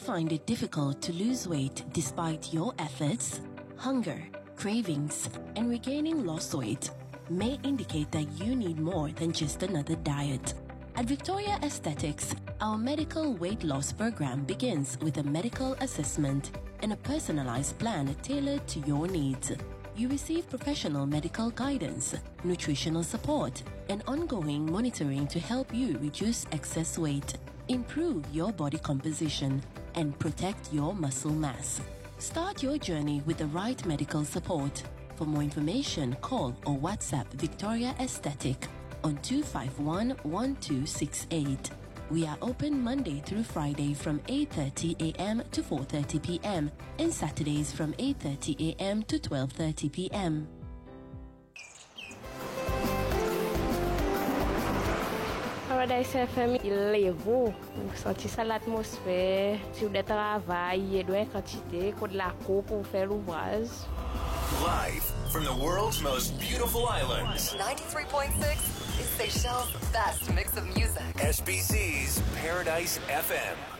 find it difficult to lose weight despite your efforts? Hunger, cravings, and regaining lost weight may indicate that you need more than just another diet. At Victoria Aesthetics, our medical weight loss program begins with a medical assessment and a personalized plan tailored to your needs. You receive professional medical guidance, nutritional support, and ongoing monitoring to help you reduce excess weight, improve your body composition, and protect your muscle mass. Start your journey with the right medical support. For more information, call or WhatsApp Victoria Aesthetic on 251-1268. We are open Monday through Friday from 8:30 a.m. to 4:30 p.m. and Saturdays from 8:30 a.m. to 12:30 p.m. Paradise FM, il lève, senti ça l'atmosphère, sur des travail, et doit quantité, de la cour pour faire l'ouvrage. Live from the world's most beautiful islands. 93.6 is Seychelles' best mix of music. SBC's Paradise FM.